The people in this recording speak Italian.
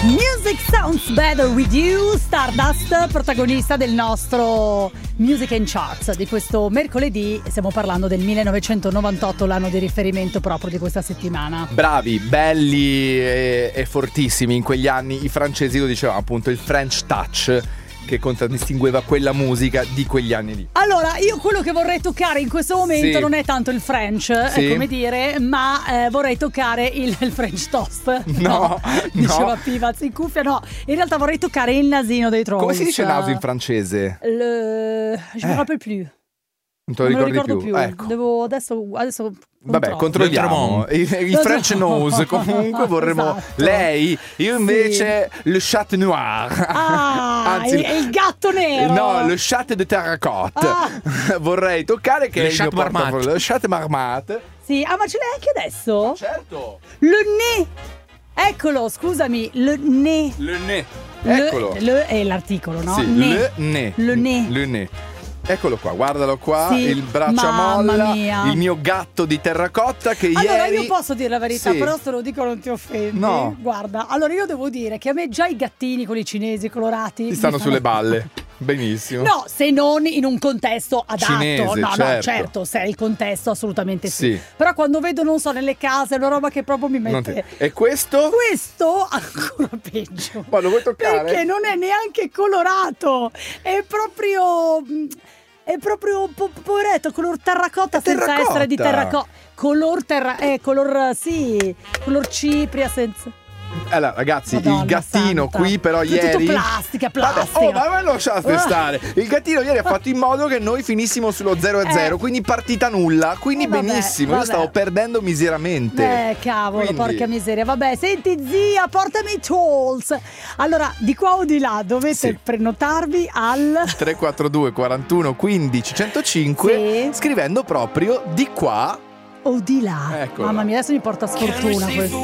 Music Sounds Better With You, Stardust, protagonista del nostro Music and Charts di questo mercoledì. Stiamo parlando del 1998, l'anno di riferimento proprio di questa settimana. Bravi, belli e fortissimi in quegli anni. I francesi lo dicevano appunto, il French touch che contraddistingueva quella musica di quegli anni lì. Allora, io quello che vorrei toccare in questo momento non è tanto il French, è come dire, ma vorrei toccare il French toast. No. Diceva Pivaz in cuffia, no. In realtà vorrei toccare il nasino dei Trolls. Come si dice naso in francese? Je me rappelle plus. Non te lo ricordi più? Ecco. Devo adesso vabbè, controlliamo. Il French nose. Comunque vorremmo lei, io invece le chat noir. Anzi, il gatto nero. No, le chat de terracotte. Vorrei toccare che le è il mio chat marmot. Le chat marmot. Sì, ma ce l'hai anche adesso? Certo. Le nez. Eccolo, scusami, le nez. Le nez. Eccolo. Le è l'articolo, no? Sì, nez. le nez. Le nez. Le nez. Eccolo qua, guardalo qua, sì, il braccia molla, mia. il mio gatto di terracotta che allora, ieri... io posso dire la verità, però se lo dico non ti offendi. No. Guarda, allora io devo dire che a me già i gattini con i cinesi colorati ti stanno sulle balle. Benissimo. No, se non in un contesto adatto. Cinese, no, certo. Se è il contesto assolutamente sì. Però quando vedo, non so, nelle case, è una roba che proprio mi mette... E questo? Questo ancora peggio. Ma lo vuoi toccare? Perché non è neanche colorato. È proprio poveretto, color terracotta senza essere di terracotta. Color cipria senza... Allora ragazzi, Madonna il gattino santa. qui però ieri... Tutto plastica. Vabbè, ma lasciate stare. Il gattino ieri ha fatto in modo che noi finissimo sullo 0-0, quindi partita nulla. Quindi benissimo, io stavo perdendo miseramente. Cavolo, quindi... porca miseria. Vabbè, senti zia, portami tools. Allora, di qua o di là dovete prenotarvi al 342 41 15 105 scrivendo proprio di qua o di là. Eccola. Mamma mia, adesso mi porta sfortuna questo.